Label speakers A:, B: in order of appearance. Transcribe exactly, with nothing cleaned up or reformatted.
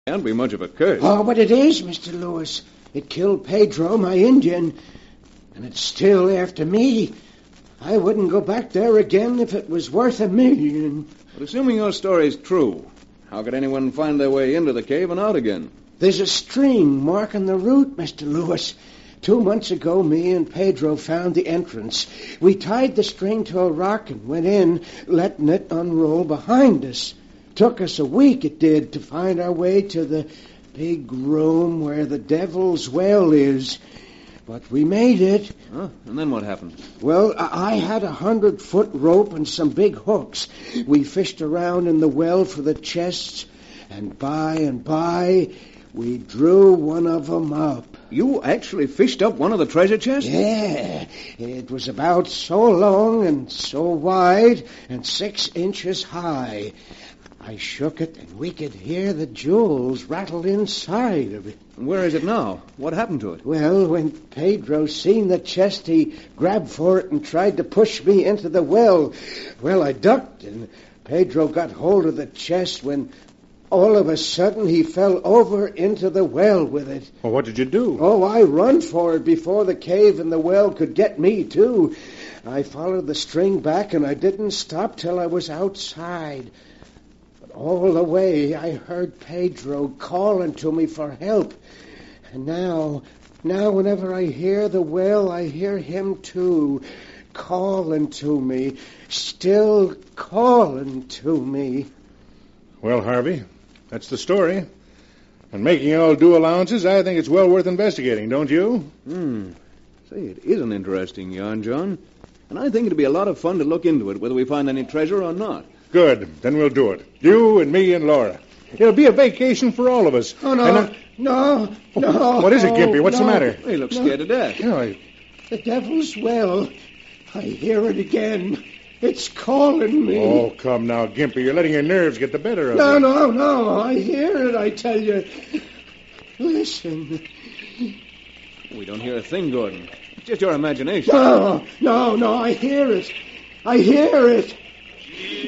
A: Can't be much of a curse.
B: Oh, but it is, Mister Lewis. It killed Pedro, my Indian, and it's still after me. I wouldn't go back there again if it was worth a million.
A: But assuming your story's true, how could anyone find their way into the cave and out again?
B: There's a string marking the route, Mister Lewis. Two months ago, me and Pedro found the entrance. We tied the string to a rock and went in, letting it unroll behind us. Took us a week, it did, to find our way to the big room where the Devil's Well is. But we made it.
A: Huh? And then what happened?
B: Well, I had a hundred-foot rope and some big hooks. We fished around in the well for the chests, and by and by, we drew one of them up.
A: You actually fished up one of the treasure chests?
B: Yeah. It was about so long and so wide and six inches high. I shook it, and we could hear the jewels rattle inside of it.
A: Where is it now? What happened to it?
B: Well, when Pedro seen the chest, he grabbed for it and tried to push me into the well. Well, I ducked, and Pedro got hold of the chest when all of a sudden he fell over into the well with it.
C: Well, what did you do?
B: Oh, I run for it before the cave and the well could get me, too. I followed the string back, and I didn't stop till I was outside. All the way, I heard Pedro calling to me for help. And now, now whenever I hear the well, I hear him too, calling to me, still calling to me.
C: Well, Harvey, that's the story. And making all due allowances, I think it's well worth investigating, don't you?
A: Hmm. Say, it is an interesting yarn, John. And I think it'd be a lot of fun to look into it, whether we find any treasure or not.
C: Good. Then we'll do it. You and me and Laura. It'll be a vacation for all of us.
B: Oh, no.
C: And, uh,
B: no, no.
C: What is it, Gimpy? What's
B: no,
C: the matter?
A: He looks
B: no.
A: scared to death.
C: You know, I...
B: The Devil's Well. I hear it again. It's calling me.
C: Oh, come now, Gimpy. You're letting your nerves get the better of
B: No,
C: you.
B: no, no. I hear it, I tell you. Listen.
A: We don't hear a thing, Gordon. It's just your imagination.
B: No, no, no. I hear it. I hear it.